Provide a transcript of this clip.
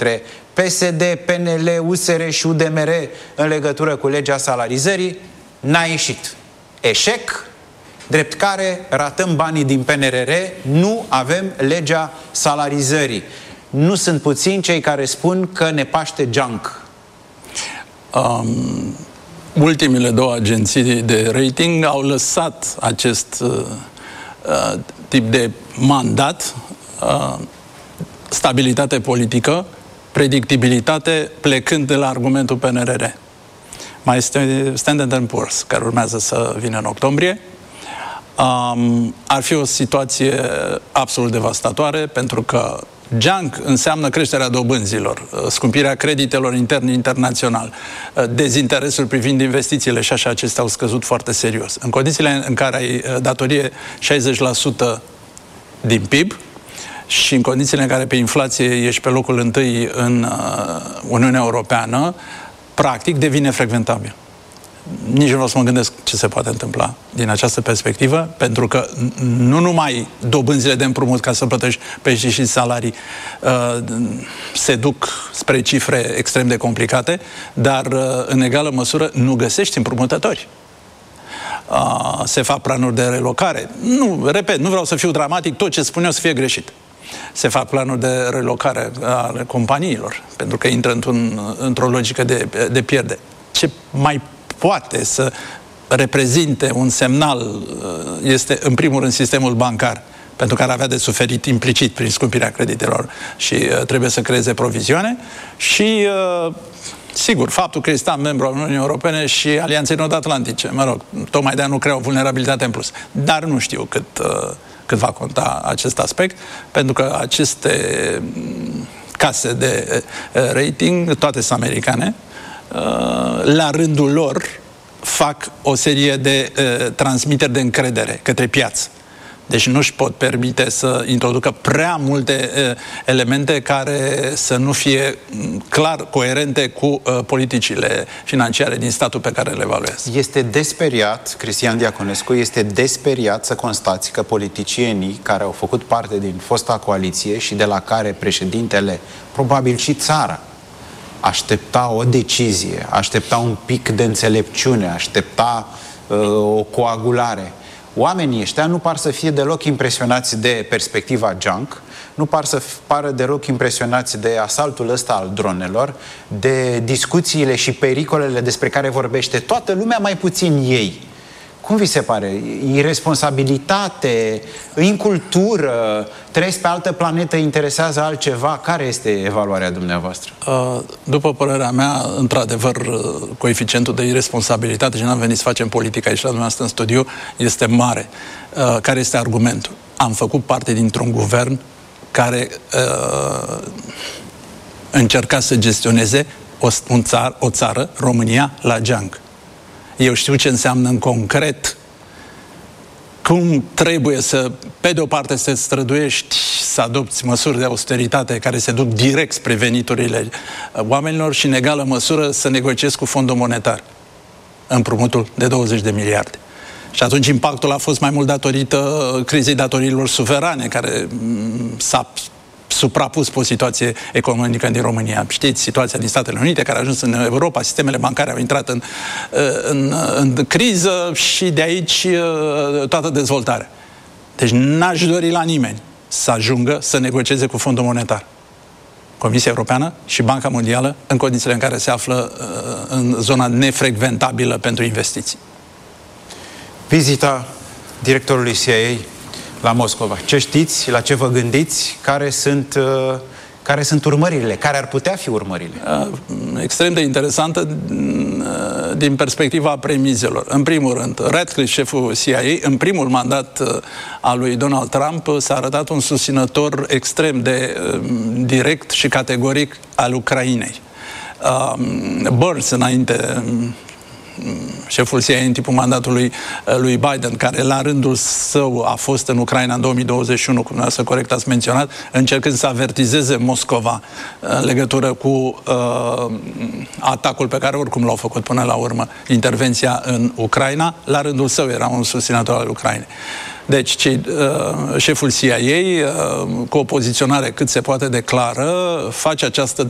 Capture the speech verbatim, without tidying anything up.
între P S D, P N L, U S R și U D M R în legătură cu legea salarizării, n-a ieșit. Eșec, drept care ratăm banii din P N R R, nu avem legea salarizării. Nu sunt puțini cei care spun că ne paște junk. Um, ultimele două agenții de rating au lăsat acest uh, uh, tip de mandat, uh, stabilitate politică, predictibilitate, plecând de la argumentul P N R R. Mai este Standard and Poor's, care urmează să vină în octombrie. Um, ar fi o situație absolut devastatoare, pentru că junk înseamnă creșterea dobânzilor, scumpirea creditelor intern internațional, dezinteresul privind investițiile și așa, acestea au scăzut foarte serios. În condițiile în care ai datorie șaizeci la sută din P I B și în condițiile în care pe inflație ești pe locul întâi în Uniunea Europeană, practic devine frecventabil. Nici nu vreau să mă gândesc ce se poate întâmpla din această perspectivă, pentru că nu numai dobânzile de împrumut ca să plătești pensiile și salarii uh, se duc spre cifre extrem de complicate, dar uh, în egală măsură nu găsești împrumutători. Uh, se fac planuri de relocare. Nu, repet, nu vreau să fiu dramatic, tot ce spun eu să fie greșit. Se fac planuri de relocare ale companiilor, pentru că intră într-un, într-o logică de, de pierde. Ce mai poate să reprezinte un semnal este, în primul rând, sistemul bancar, pentru care avea de suferit implicit prin scumpirea creditelor și uh, trebuie să creeze provizioane și, uh, sigur, faptul că este membru al Uniunii Europene și Alianței Nord-Atlantice, mă rog, tocmai de-aia nu crea o vulnerabilitate în plus. Dar nu știu cât, uh, cât va conta acest aspect, pentru că aceste case de uh, rating, toate sunt americane, la rândul lor fac o serie de uh, transmiteri de încredere către piață. Deci nu își pot permite să introducă prea multe uh, elemente care să nu fie clar coerente cu uh, politicile financiare din statul pe care le evaluează. Este desperiat, Cristian Diaconescu, este desperiat să constați că politicienii care au făcut parte din fosta coaliție și de la care președintele, probabil și țara, aștepta o decizie, aștepta un pic de înțelepciune, aștepta uh, o coagulare. Oamenii ăștia nu par să fie deloc impresionați de perspectiva junk, nu par să pară deloc impresionați de asaltul ăsta al dronelor, de discuțiile și pericolele despre care vorbește toată lumea, mai puțin ei. Cum vi se pare? Iresponsabilitate, incultură, trăiesc pe altă planetă, interesează altceva? Care este evaluarea dumneavoastră? După părerea mea, într-adevăr, coeficientul de iresponsabilitate, și n-am venit să facem politică aici la dumneavoastră în studiu, este mare. Care este argumentul? Am făcut parte dintr-un guvern care uh, încerca să gestioneze o, un țar, o țară, România, la junk. Eu știu ce înseamnă în concret cum trebuie să, pe de o parte, să străduiești să adopți măsuri de austeritate care se duc direct spre veniturile oamenilor și, în egală măsură, să negociezi cu Fondul Monetar împrumutul de douăzeci de miliarde. Și atunci impactul a fost mai mult datorită crizei datoriilor suverane, care s-a suprapus pe o situație economică din România. Știți, situația din Statele Unite, care a ajuns în Europa, sistemele bancare au intrat în, în, în criză și de aici toată dezvoltarea. Deci n-aș dori la nimeni să ajungă să negocieze cu Fondul Monetar, Comisia Europeană și Banca Mondială în condițiile în care se află în zona nefrecventabilă pentru investiții. Vizita directorului C I A la Moscova. Ce știți? La ce vă gândiți? Care sunt, uh, care sunt urmările? Care ar putea fi urmările? Uh, extrem de interesantă uh, din perspectiva premizelor. În primul rând, Ratcliffe, șeful C I A, în primul mandat uh, al lui Donald Trump, uh, s-a arătat un susținător extrem de uh, direct și categoric al Ucrainei. Uh, Burns, înainte... șeful C I A în timpul mandatului lui Biden, care la rândul său a fost în Ucraina în două mii douăzeci și unu, cum dumneavoastră corect ați menționat, încercând să avertizeze Moscova în legătură cu uh, atacul pe care oricum l-au făcut până la urmă, intervenția în Ucraina, la rândul său era un susținător al Ucrainei. Deci, cei, uh, șeful C I A, uh, cu o poziționare cât se poate de clară, face această